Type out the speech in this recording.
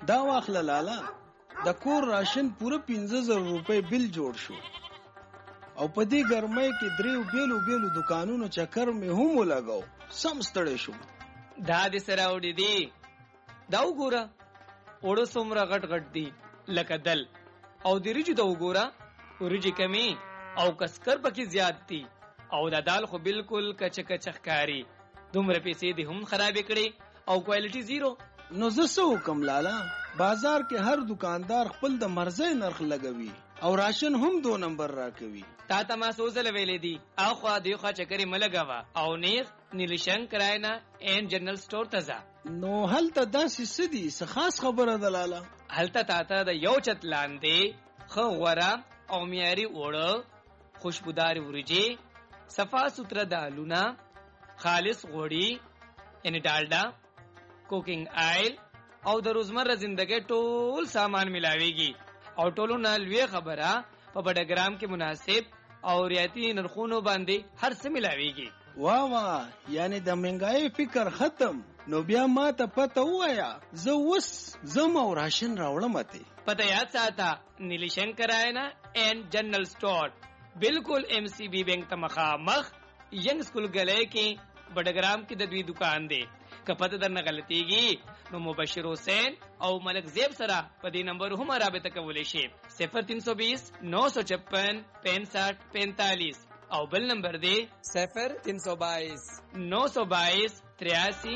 دا واخله لالا د کور راشن پوره 15000 روپۍ بل جوړ شو او په دې ګرمۍ کې دریو بیلو دکانونو چکر مې هم ولګاو سم ستړی شوم دا دې سره وړي دي دا وګوره وړو څومره غټ غټ دي لکه دل او د ریجو دا وګوره ورجی کمی او کسکر پکې زیات دي او دا دال خو بالکل کچ ښکاری دومره پیسې دې هم خراب کړي او کوالټي زیرو نو زه څه وکم لالا بازار کې هر دکاندار خپل د مرزي نرخ لګوي او راشن هم 2 نمبر راکوي تا ته ما سوزل ویلې دي اخوا دی خوا چکرې ملګوا او نیغ نیلشنکراینا ان جنرال سٹور ته ځه نو هلته داسې سدي څه خاص خبره ده لالا هلته تا د یو چت لاندې خو غورا او معیاري وړو خوشبودار ورجی صفا سوتره دالونه خالص غوړي ان ډالډا کوکنګ آئل او د روزمره زندګۍ ټول سامان ملاويږي او ټولو نه لوی خبره په بډګرام کې مناسب او رعایتي نرخونو باندې هر څه ملاويږي واه یعنی د منګای فکر ختم نو بیا ما ته پته وایا زه وس زم او راشن راوړم ته پته یاد ساته نیلشنکراینا ان جنرال سٹور بالکل ایم سی بی بینک ته مخامخ ینګ سکول غلې کې بډګرام کې د دوی دکان دی کپته درنه غلطيږي نو مبشر حسین او ملک زیب سره په دې نمبر هم رابطه کولای شي 0320 956 65 45 او بل نمبر دی 0322 922 83